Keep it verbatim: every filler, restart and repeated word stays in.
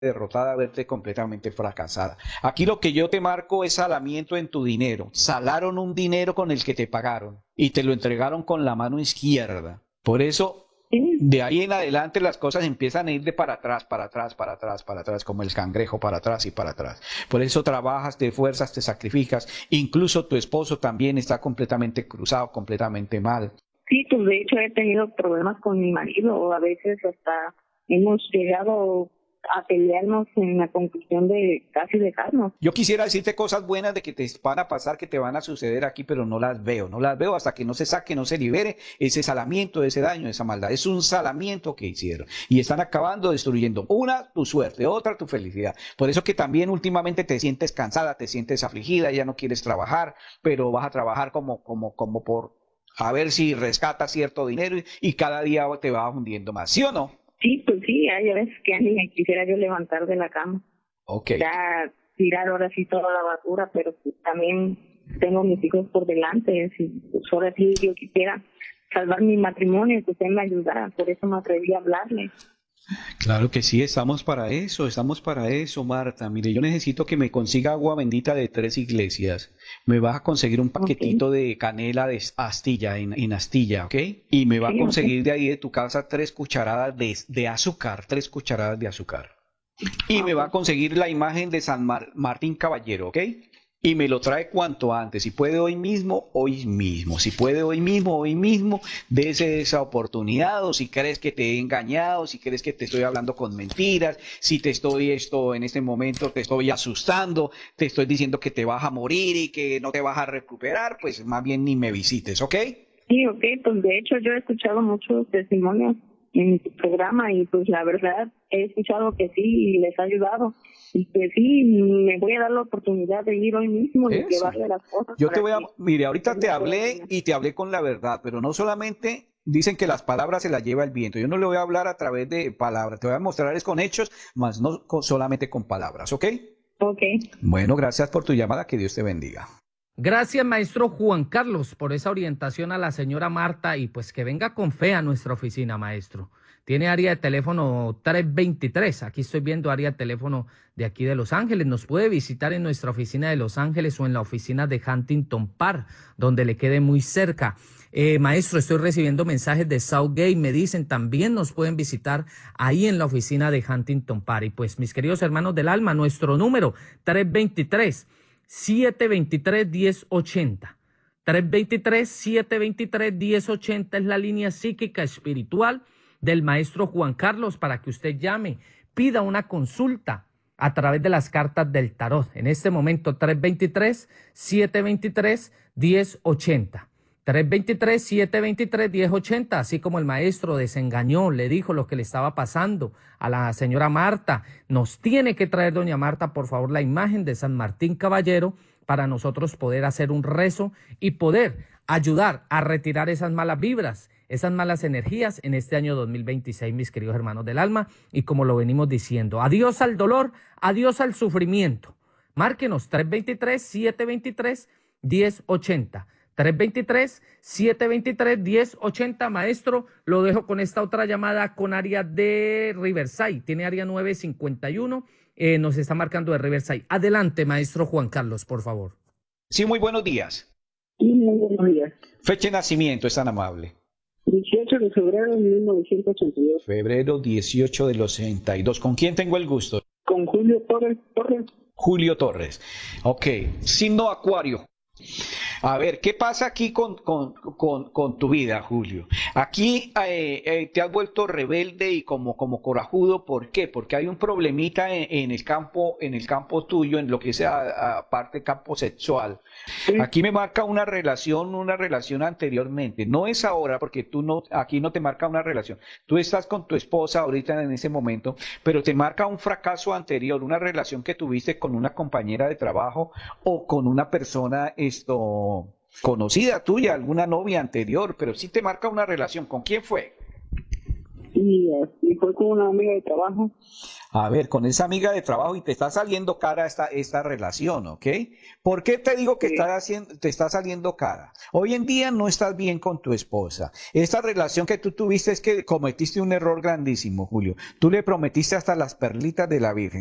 derrotada, verte completamente fracasada. Aquí lo que yo te marco es salamiento en tu dinero. Salaron un dinero con el que te pagaron y te lo entregaron con la mano izquierda. Por eso, Sí, de ahí en adelante las cosas empiezan a ir de para atrás, para atrás, para atrás, para atrás, como el cangrejo, para atrás y para atrás. Por eso trabajas, te esfuerzas, te sacrificas. Incluso tu esposo también está completamente cruzado, completamente mal. sí, pues de hecho he tenido problemas con mi marido, a veces hasta hemos llegado a pelearnos en la conclusión de casi dejarnos. Yo quisiera decirte cosas buenas de que te van a pasar, que te van a suceder aquí, pero no las veo, no las veo hasta que no se saque, no se libere ese salamiento, ese daño, esa maldad. Es un salamiento que hicieron y están acabando destruyendo una, tu suerte, otra, tu felicidad. Por eso que también últimamente te sientes cansada, te sientes afligida, ya no quieres trabajar, pero vas a trabajar como, como, como por a ver si rescatas cierto dinero y, y cada día te vas hundiendo más, ¿sí o no? Sí, pues sí, hay veces que ni me quisiera yo levantar de la cama, Ok. ya tirar ahora sí toda la basura, pero pues también tengo mis hijos por delante, si pues ahora sí yo quisiera salvar mi matrimonio, que usted me ayudara, por eso me atreví a hablarle. Claro que sí, estamos para eso, estamos para eso, Marta. Mire, yo necesito que me consiga agua bendita de tres iglesias. Me vas a conseguir un Ok, paquetito de canela de astilla, en, en astilla, ¿ok? Y me va a sí, ok, conseguir de ahí de tu casa tres cucharadas de, de azúcar, tres cucharadas de azúcar. Y me va a ok. conseguir la imagen de San Mar- Martín Caballero, ¿ok? Y me lo trae cuanto antes. Si puede hoy mismo, hoy mismo. Si puede hoy mismo, hoy mismo, dese esa oportunidad. O si crees que te he engañado, si crees que te estoy hablando con mentiras, si te estoy esto en este momento, te estoy asustando, te estoy diciendo que te vas a morir y que no te vas a recuperar, pues más bien ni me visites, ¿ok? Sí, ok, pues de hecho yo he escuchado muchos testimonios en tu programa y pues la verdad he escuchado que sí y les ha ayudado y que sí me voy a dar la oportunidad de ir hoy mismo y Eso. llevarle las cosas Yo te para voy a, que mire, él ahorita te me pueda hablé ayudar. y te hablé con la verdad, pero no solamente dicen que las palabras se las lleva el viento. Yo no le voy a hablar a través de palabras, te voy a mostrar es con hechos, más no con- solamente con palabras, ¿ok? Ok, Bueno, gracias por tu llamada, que Dios te bendiga. Gracias, maestro Juan Carlos, por esa orientación a la señora Marta y pues que venga con fe a nuestra oficina, maestro. Tiene área de teléfono trescientos veintitrés. Aquí estoy viendo área de teléfono de aquí de Los Ángeles. Nos puede visitar en nuestra oficina de Los Ángeles o en la oficina de Huntington Park, donde le quede muy cerca. Eh, maestro, estoy recibiendo mensajes de Southgate. Me dicen también nos pueden visitar ahí en la oficina de Huntington Park. Y pues, mis queridos hermanos del alma, nuestro número trescientos veintitrés, siete veintitrés, diez ochenta. trescientos veintitrés, siete veintitrés, diez ochenta es la línea psíquica espiritual del maestro Juan Carlos para que usted llame, pida una consulta a través de las cartas del tarot. En este momento, trescientos veintitrés, siete veintitrés, diez ochenta. trescientos veintitrés, siete veintitrés, diez ochenta, así como el maestro desengañó, le dijo lo que le estaba pasando a la señora Marta. Nos tiene que traer, doña Marta, por favor, la imagen de San Martín Caballero para nosotros poder hacer un rezo y poder ayudar a retirar esas malas vibras, esas malas energías en este año dos mil veintiséis, mis queridos hermanos del alma. Y como lo venimos diciendo, adiós al dolor, adiós al sufrimiento. Márquenos trescientos veintitrés, siete veintitrés, diez ochenta. trescientos veintitrés, siete veintitrés, diez ochenta. Maestro, lo dejo con esta otra llamada con área de Riverside. Tiene área nueve cincuenta y uno. Eh, nos está marcando de Riverside. Adelante, maestro Juan Carlos, por favor. Sí, muy buenos días. y muy buenos días. Fecha de nacimiento, es tan amable. dieciocho de febrero de mil novecientos ochenta y dos. Febrero dieciocho del ochenta y dos. ¿Con quién tengo el gusto? Con Julio Torres Torres. Julio Torres. Ok, signo Acuario. A ver, ¿qué pasa aquí con, con, con, con tu vida, Julio? Aquí eh, eh, te has vuelto rebelde y como, como corajudo. ¿Por qué? Porque hay un problemita en, en el campo, en el campo tuyo, en lo que sea aparte campo sexual. Sí, Aquí me marca una relación, una relación anteriormente. No es ahora, porque tú no, aquí no te marca una relación. Tú estás con tu esposa ahorita en ese momento, pero te marca un fracaso anterior, una relación que tuviste con una compañera de trabajo o con una persona esto conocida tuya, alguna novia anterior, pero sí te marca una relación. ¿Con quién fue? y, y fue con una amiga de trabajo. A ver, con esa amiga de trabajo y te está saliendo cara esta, esta relación, ¿ok? ¿Por qué te digo que Sí. está haciendo, te está saliendo cara? Hoy en día no estás bien con tu esposa. Esta relación que tú tuviste es que cometiste un error grandísimo, Julio. Tú le prometiste hasta las perlitas de la Virgen.